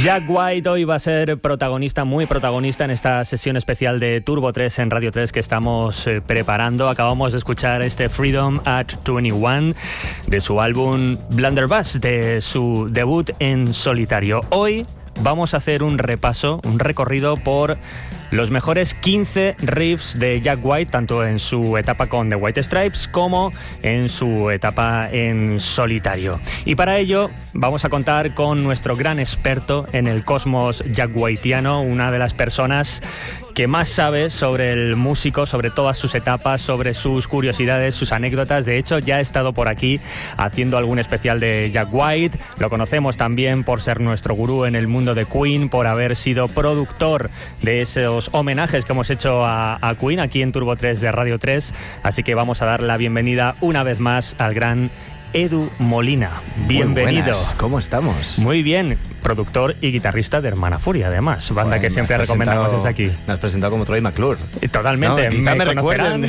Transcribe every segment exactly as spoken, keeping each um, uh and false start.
Jack White hoy va a ser protagonista, muy protagonista en esta sesión especial de Turbo tres en Radio tres que estamos eh, preparando. Acabamos de escuchar este Freedom at veintiuno de su álbum Blunderbuss, de su debut en solitario. Hoy vamos a hacer un repaso, un recorrido por los mejores quince riffs de Jack White, tanto en su etapa con The White Stripes como en su etapa en solitario. Y para ello vamos a contar con nuestro gran experto en el cosmos Jack Whiteano, una de las personas que más sabe sobre el músico, sobre todas sus etapas, sobre sus curiosidades, sus anécdotas. De hecho, ya ha estado por aquí haciendo algún especial de Jack White. Lo conocemos también por ser nuestro gurú en el mundo de Queen, por haber sido productor de esos homenajes que hemos hecho a, a Queen aquí en Turbo tres de Radio tres. Así que vamos a dar la bienvenida una vez más al gran Edu Molina. Bienvenido. ¿Cómo estamos? Muy bien. Productor y guitarrista de Hermana Furia, además. Banda bueno, que siempre recomendamos desde aquí. Me has presentado como Troy McClure. Totalmente. No, me, me recuerdan.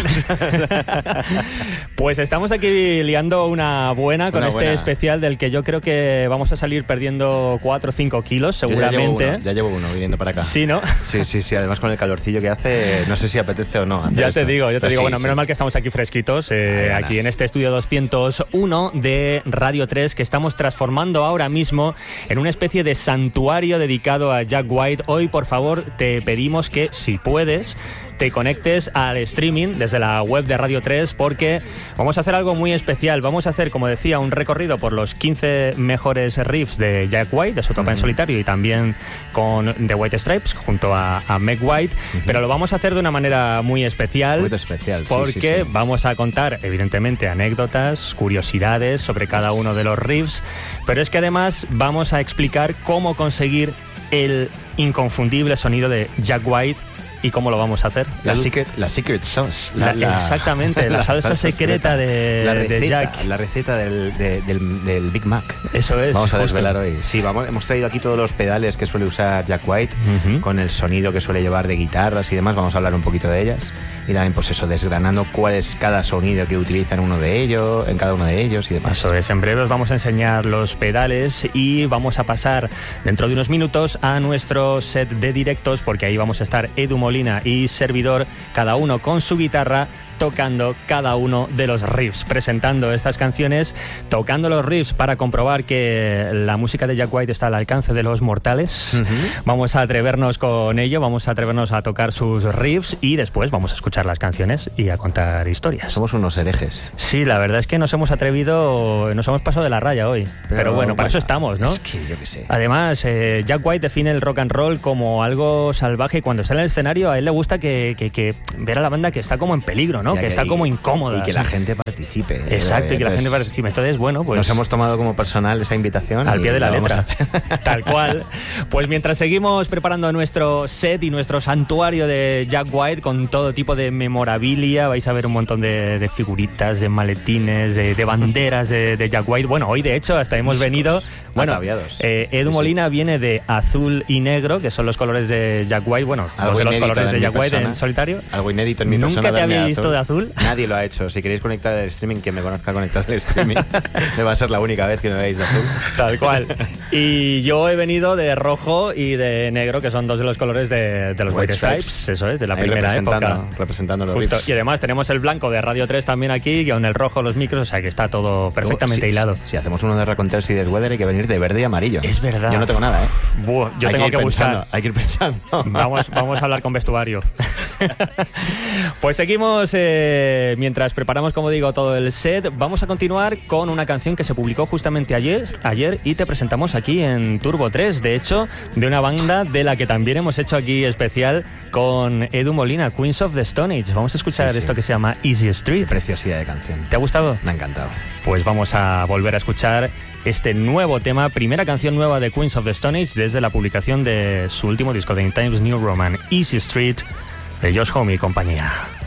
Pues estamos aquí liando una buena con una este buena. especial del que yo creo que vamos a salir perdiendo cuatro o cinco kilos, seguramente. Ya llevo, uno, ya llevo uno viniendo para acá. Sí, ¿no? Sí, sí, sí. Además con el calorcillo que hace, no sé si apetece o no. Ya esto. te digo, ya te Pero digo. sí, bueno, sí. menos mal que estamos aquí fresquitos, eh, Ay, aquí en este estudio doscientos uno de Radio tres, que estamos transformando ahora mismo en una especie de santuario dedicado a Jack White. Hoy, por favor, te pedimos que, si puedes, te conectes al streaming desde la web de Radio tres, porque vamos a hacer algo muy especial. Vamos a hacer, como decía, un recorrido por los quince mejores riffs de Jack White, de su etapa uh-huh. en solitario, y también con The White Stripes, junto a, a Meg White, uh-huh. pero lo vamos a hacer de una manera muy especial, muy especial porque sí, sí, sí. vamos a contar, evidentemente, anécdotas, curiosidades sobre cada uno de los riffs, pero es que además vamos a explicar cómo conseguir el inconfundible sonido de Jack White. ¿Y cómo lo vamos a hacer? La, secret, la secret sauce. La, la, exactamente, la, la salsa, salsa secreta, secreta de, la receta, de Jack. La receta del, de, del, del Big Mac. Eso es. Vamos a justo. desvelar hoy. Sí, vamos, hemos traído aquí todos los pedales que suele usar Jack White, uh-huh. con el sonido que suele llevar de guitarras y demás. Vamos a hablar un poquito de ellas. Y también, pues eso, desgranando cuál es cada sonido que utiliza en uno de ellos, en cada uno de ellos y demás. Eso es, en breve os vamos a enseñar los pedales y vamos a pasar dentro de unos minutos a nuestro set de directos, porque ahí vamos a estar Edu Molina y servidor, cada uno con su guitarra, tocando cada uno de los riffs, presentando estas canciones, tocando los riffs para comprobar que la música de Jack White está al alcance de los mortales. Uh-huh. Vamos a atrevernos con ello, vamos a atrevernos a tocar sus riffs y después vamos a escuchar las canciones y a contar historias. Somos unos herejes. Sí, la verdad es que nos hemos atrevido, nos hemos pasado de la raya hoy. Pero, Pero bueno, para bueno, eso estamos, ¿no? Es que yo qué sé. Además, eh, Jack White define el rock and roll como algo salvaje, y cuando está en el escenario a él le gusta que, que, que ver a la banda que está como en peligro, ¿no? Que, que está como incómoda. Y que la gente participe. Exacto, y que la gente participe. Entonces, bueno, pues... Nos hemos tomado como personal esa invitación. Al pie de la letra. Tal cual. Pues mientras seguimos preparando nuestro set y nuestro santuario de Jack White con todo tipo de memorabilia, vais a ver un montón de, de figuritas, de maletines, de, de banderas de, de Jack White. Bueno, hoy de hecho hasta hemos venido... Bueno, eh, Edu sí, Molina sí. viene de azul y negro, que son los colores de Jack White. Bueno, algo de los colores de Jack White persona, en solitario. Algo inédito en mi ¿Nunca persona. ¿Nunca te había visto de azul? Nadie lo ha hecho. Si queréis conectar el streaming, que me conozca conectado al streaming, me va a ser la única vez que me veáis de azul. Tal cual. Y yo he venido de rojo y de negro, que son dos de los colores de, de los White, White Stripes. Stripes. Eso es, de la Ahí primera representando, época. Representando los Justo. riffs. Y además tenemos el blanco de Radio tres también aquí, con el rojo los micros, o sea que está todo perfectamente oh, sí, hilado. Si sí, sí, hacemos uno de Raconteurs y de Weather, hay que venir de verde y amarillo. Es verdad. Yo no tengo nada, ¿eh? Buah, yo hay tengo que, que, que buscar. Hay que ir pensando. Vamos, vamos a hablar con vestuario. Pues seguimos, eh, mientras preparamos, como digo, todo el set, vamos a continuar con una canción que se publicó justamente ayer, ayer y te presentamos aquí en Turbo tres, de hecho, de una banda de la que también hemos hecho aquí especial con Edu Molina, Queens of the Stone Age. Vamos a escuchar sí, sí. esto que se llama Easy Street. Qué preciosidad de canción. ¿Te ha gustado? Me ha encantado. Pues vamos a volver a escuchar este nuevo tema, primera canción nueva de Queens of the Stone Age desde la publicación de su último disco de In Times New Roman, Easy Street, de Josh Homme y compañía.